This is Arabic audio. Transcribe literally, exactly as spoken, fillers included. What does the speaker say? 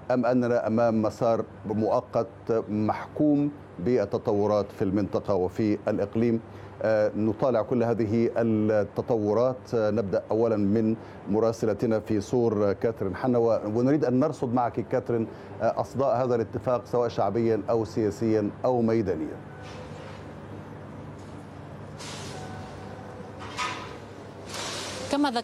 أم أننا أمام مسار مؤقت محكوم بالتطورات في المنطقة وفي الإقليم؟ نطالع كل هذه التطورات. نبدأ أولا من مراسلتنا في صور كاترين حنوى، ونريد أن نرصد معك كاترين أصداء هذا الاتفاق سواء شعبيا أو سياسيا أو ميدانيا. كما